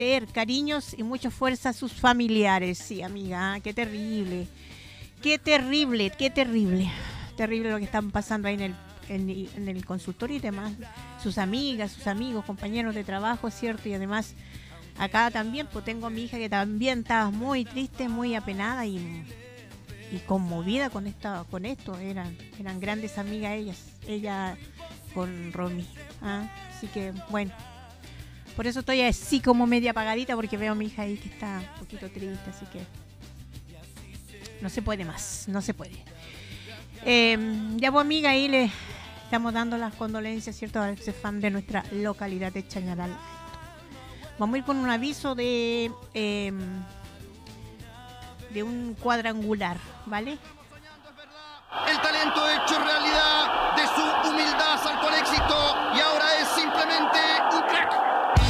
cariños y mucha fuerza a sus familiares. Sí, amiga, qué terrible. Qué terrible, qué terrible. Terrible lo que están pasando ahí en el consultorio y demás. Sus amigas, sus amigos, compañeros de trabajo, ¿cierto? Y además, acá también, pues tengo a mi hija que también estaba muy triste, muy apenada y conmovida con esto. Eran grandes amigas ellas, ella con Romy. ¿Ah? Así que, bueno. Por eso estoy así como media apagadita porque veo a mi hija ahí que está un poquito triste, así que no se puede más, no se puede. Ya pues amiga, ahí le estamos dando las condolencias, ¿cierto? A ese fan de nuestra localidad de Chañaral. Vamos a ir con un aviso de un cuadrangular, ¿vale?